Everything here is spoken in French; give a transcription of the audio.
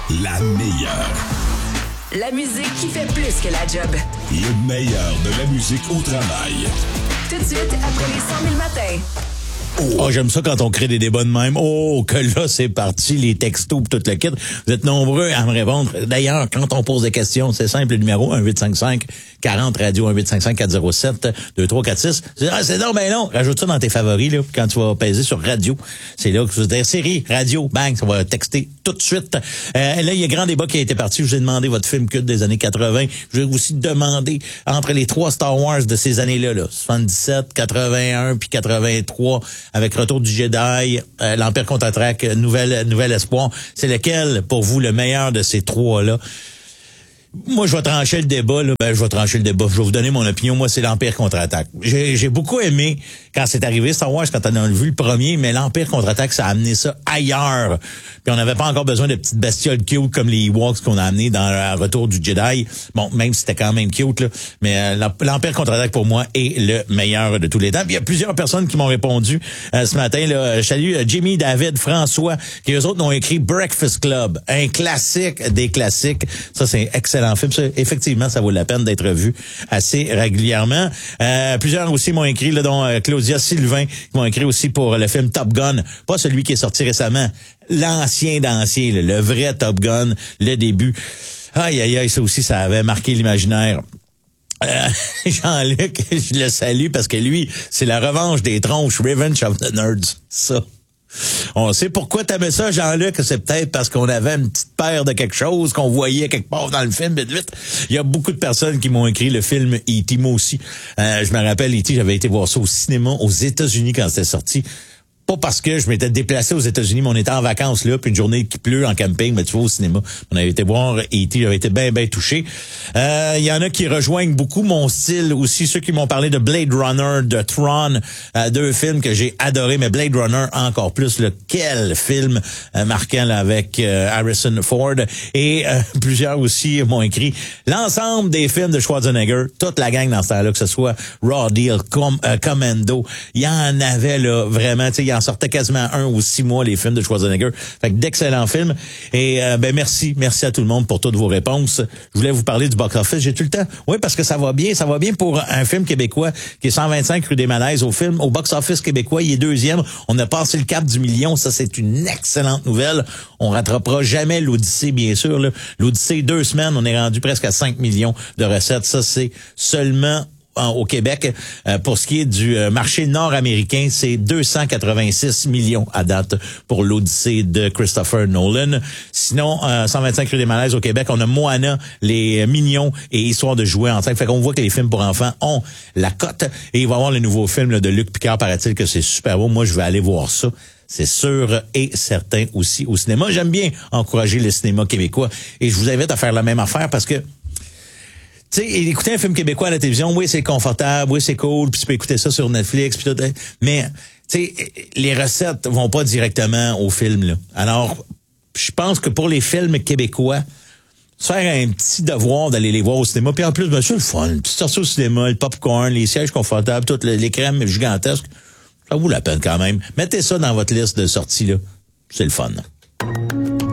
la meilleure. La musique qui fait plus que la job. Le meilleur de la musique au travail. Tout de suite, après les 100 000 matins. Oh, j'aime ça quand on crée des débats de même. Oh, que là, c'est parti, les textos pis tout le kit. Vous êtes nombreux à me répondre. D'ailleurs, quand on pose des questions, c'est simple, le numéro 1-855-40 radio 1-855-407-2346. C'est non, ben non. Rajoute ça dans tes favoris, là. Quand tu vas peser sur radio, c'est là que tu vas dire série, radio, bang, ça va texter tout de suite. Là, il y a grand débat qui a été parti. Je vous ai demandé votre film culte des années 80. Je vais aussi demander entre les trois Star Wars de ces années-là, 77, 81 puis 83, avec Retour du Jedi, l'Empire contre-attaque, Nouvel Espoir. C'est lequel, pour vous, le meilleur de ces trois-là? Moi, je vais trancher le débat, là. Je vais vous donner mon opinion. Moi, c'est l'Empire contre-attaque. J'ai beaucoup aimé quand c'est arrivé Star Wars, quand on a vu le premier, mais l'Empire contre-attaque, ça a amené ça ailleurs. Puis on n'avait pas encore besoin de petites bestioles cute comme les Ewoks qu'on a amené dans le Retour du Jedi. Bon, même si c'était quand même cute, là. Mais l'Empire contre-attaque, pour moi, est le meilleur de tous les temps. Puis il y a plusieurs personnes qui m'ont répondu ce matin, là. Salut, Jimmy, David, François, qui eux autres ont écrit Breakfast Club, un classique des classiques. Ça, c'est excellent film. Ça, effectivement, ça vaut la peine d'être vu assez régulièrement. Plusieurs aussi m'ont écrit, là, dont Claudia Sylvain, qui m'ont écrit aussi pour le film Top Gun. Pas celui qui est sorti récemment. L'ancien d'ancien, le vrai Top Gun, le début. Aïe, aïe, aïe, ça aussi, ça avait marqué l'imaginaire. Jean-Luc, je le salue parce que lui, c'est la revanche des tronches, Revenge of the Nerds. Ça. On sait pourquoi t'aimais ça, Jean-Luc. C'est peut-être parce qu'on avait une petite paire de quelque chose qu'on voyait quelque part dans le film, vite. Il y a beaucoup de personnes qui m'ont écrit le film E.T. Moi aussi. Je me rappelle, E.T., j'avais été voir ça au cinéma aux États-Unis quand c'était sorti. Pas parce que je m'étais déplacé aux États-Unis, mais on était en vacances là, puis une journée qui pleut en camping, mais tu vois, au cinéma. On avait été voir E.T., j'avais été bien touché. Il y en a qui rejoignent beaucoup mon style aussi, ceux qui m'ont parlé de Blade Runner, de Tron, deux films que j'ai adorés, mais Blade Runner encore plus. Quel film marquant là, avec Harrison Ford. Et plusieurs aussi m'ont écrit l'ensemble des films de Schwarzenegger, toute la gang dans ce temps-là, que ce soit Raw Deal, Commando. Il y en avait là vraiment, tu sais, en sortait quasiment 1 ou 6 mois, les films de Schwarzenegger. Fait que d'excellents films. Et merci à tout le monde pour toutes vos réponses. Je voulais vous parler du box-office. J'ai tout le temps. Oui, parce que ça va bien pour un film québécois qui est 125 rue des Malaises au box-office québécois. Il est deuxième. On a passé le cap du million. Ça, c'est une excellente nouvelle. On rattrapera jamais l'Odyssée, bien sûr. Là. L'Odyssée, 2 semaines, on est rendu presque à 5 millions de recettes. Ça, c'est seulement au Québec. Pour ce qui est du marché nord-américain, c'est 286 millions à date pour l'Odyssée de Christopher Nolan. Sinon, 125 rue des Malaises au Québec, on a Moana, Les Mignons et Histoire de jouer en tête. Fait qu'on voit que les films pour enfants ont la cote. Et il va y avoir le nouveau film là, de Luc Picard, paraît-il que c'est super beau. Moi, je vais aller voir ça. C'est sûr et certain aussi au cinéma. J'aime bien encourager le cinéma québécois. Et je vous invite à faire la même affaire parce que tu sais, écouter un film québécois à la télévision, oui, c'est confortable, oui, c'est cool, puis tu peux écouter ça sur Netflix, puis tout. Mais, tu sais, les recettes vont pas directement au film, là. Alors, je pense que pour les films québécois, faire un petit devoir d'aller les voir au cinéma, puis en plus, ben, c'est le fun. Une petite sortie au cinéma, le popcorn, les sièges confortables, toutes les crèmes gigantesques, ça vaut la peine quand même. Mettez ça dans votre liste de sorties, là. C'est le fun.